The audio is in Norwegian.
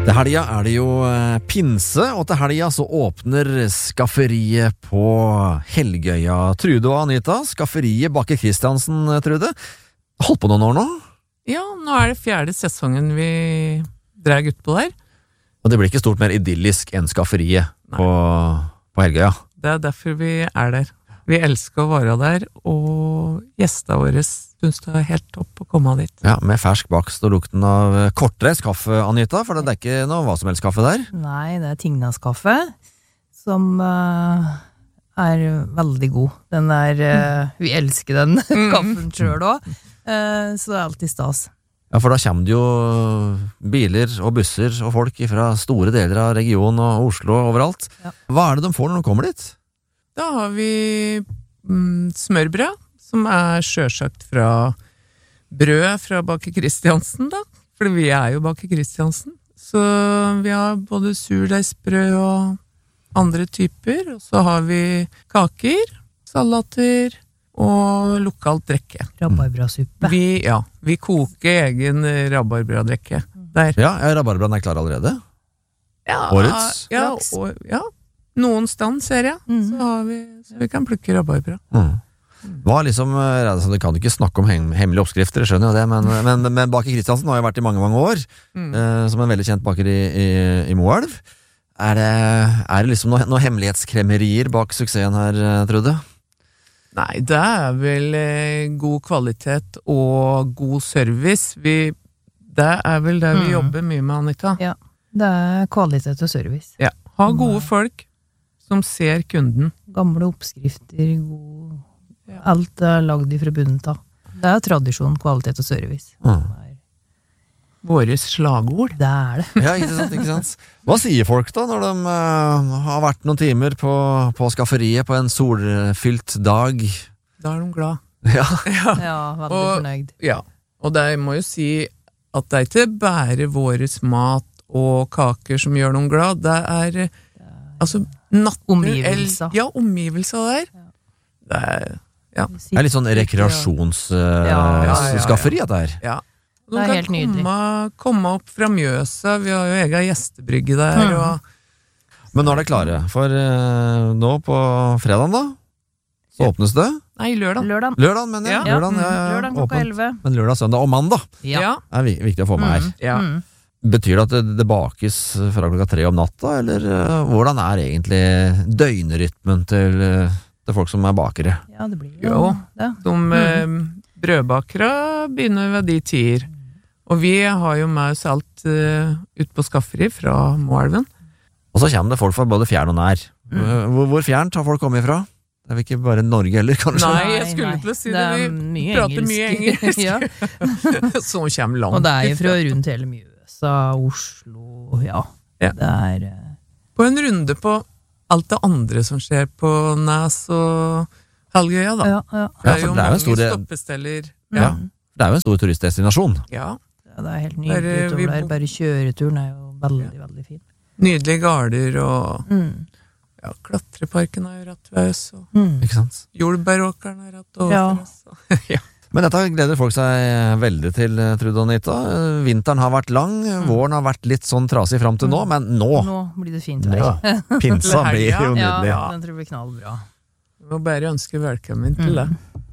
Til helga det jo pinse, og til helga så åpner skafferiet på Helgøya. Trude og Anita, skafferiet Bakke Kristiansen, Trude. Holdt på noen år nå? Ja, nå det 4. sesongen vi drar ut på der. Og det blir ikke stort mer idyllisk enn skafferiet på Helgøya. Det derfor vi der. Vi elsker å være der, og gjestene våre synes det helt topp å komme dit. Ja, med fersk bakst og lukten av kortreist kaffe, Anita, for det ikke noe hva som helst kaffe der. Nei, det Tingnas kaffe, som veldig god. Den vi elsker den kaffen selv også, så det alltid stas. Ja, for da kommer det jo biler og busser og folk fra store deler av regionen og Oslo og overalt. Ja. Hva det de får når de kommer dit? Da har vi smørbrød, som selvsagt fra brød fra Bakke Kristiansen da, for vi jo Bakke Kristiansen. Så vi har både surdeigsbrød og andre typer, og så har vi kaker, salater og lokalt drikke. Rabarbrasuppe. Vi koker egen rabarbradrikke der. Ja, rabarbraen klar allerede? Ja, Årets? Ja, noen stand ser jeg, så vi kan plukke rabarbra. Hva liksom, det kan du ikke snakke om hemmelige oppskrifter, jeg skjønner jo det, men Bakke Kristiansen har jo vært i mange, mange år, som en veldig kjent baker i Moelv. Det liksom noen hemmelighetskremerier bak suksessen her, Trude? Nei, det vel god kvalitet og god service. Det vel det vi jobber mye med, Annika. Ja, det kvalitet og service. Ja, ha gode folk som ser kunden. Gamle oppskrifter, alt lagd fra bunnen av. Det tradisjon, kvalitet og service. Våre slagord. Det det. Ja, ikke sant. Hva sier folk da, når de har vært noen timer på skafferiet på en solfylt dag? Da de glad. Ja, veldig fornøyd. Ja, og det må jo si at det ikke bare våres mat og kaker som gjør noen glad, det altså omgivelser. Ja, omgivelser der. Det litt sånn rekreasjonsskafferi at det Ja. De Det kan helt nydelig. komme opp fra Mjøsa, vi har jo egen gjestebrygge der. Men nå det klare, for nå på fredagen da, så åpnes det. Nei, lørdag. Lørdagen, mener jeg. Ja. Lørdag klokka åpent. 11. Men lørdag, søndag og mandag Ja. viktig å få med her. Ja. Betyr det at det bakes fra klokka 3 om natta, eller hvordan egentlig døgnrytmen til folk som bakere? Ja, det blir Jo. det. De brødbakere begynner ved de tider. Og vi har jo med oss alt ut på skafferi fra Moelven. Og så kommer det folk fra både fjern og nær. Hvor fjernt har folk kommet ifra? Det vel ikke bare Norge heller, kanskje? Nei, jeg skulle til å si det. Vi prater mye engelsk. Ja. Så kommer langt. Og det fra rundt hele Mjøsa, Oslo, ja. Ja. Det På en runde på alt det andre som skjer på Næs og Helgøya, da. Ja. Ja, Det for jo det jo en mange stor stoppesteller. Ja, det jo en stor turistdestinasjon. Ja. det helt nydelig utover der. Bare kjøreturen jo veldig, veldig fin. Nydelige garder og ja, klatreparken jo rett ved oss, og Ikke sant? jordbæråkeren rett over Ja. oss. Ja. Men dette gleder folk seg veldig til, Trude og Anita. Vinteren har vært lang, våren har vært litt sånn trasig frem til nå, men nå Blir det fint vær. pinsa blir jo Ja, nydelig. den tror jeg blir knallbra. Vi må bare ønske velkommen til det.